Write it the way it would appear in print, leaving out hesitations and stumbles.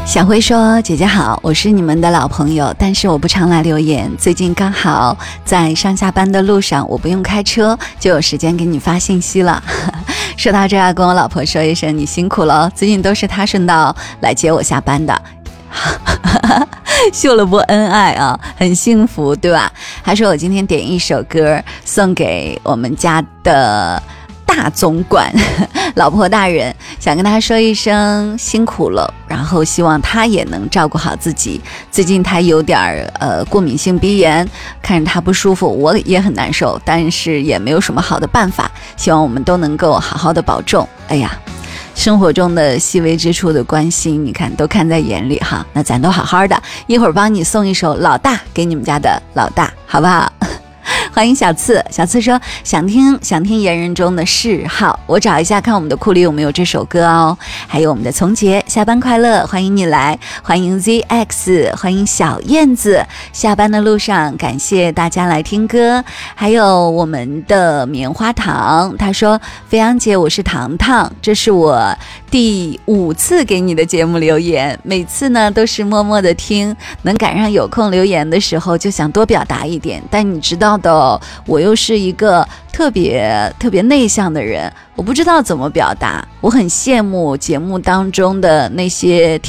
小辉说，姐姐好，我是你们的老朋友，但是我不常来留言，最近刚好在上下班的路上，我不用开车就有时间给你发信息了。说到这要跟我老婆说一声你辛苦了，最近都是她顺道来接我下班的。秀了波恩爱啊，很幸福对吧？还说我今天点一首歌送给我们家的大总管老婆大人，想跟他说一声辛苦了，然后希望他也能照顾好自己。最近他有点过敏性鼻炎，看着他不舒服我也很难受，但是也没有什么好的办法，希望我们都能够好好的保重。哎呀，生活中的细微之处的关心你看都看在眼里哈，那咱都好好的，一会儿帮你送一首老大给你们家的老大好不好？欢迎小次，小次说想听言人中的嗜好，我找一下看我们的库里有没有这首歌哦。还有我们的从杰，下班快乐，欢迎你来，欢迎 ZX， 欢迎小燕子，下班的路上感谢大家来听歌。还有我们的棉花糖，他说飞扬姐我是糖糖，这是我第5次给你的节目留言，每次呢都是默默的听，能赶上有空留言的时候就想多表达一点，但你知道的我又是一个特别内向的人，我不知道怎么表达。我很羡慕节目当中的那些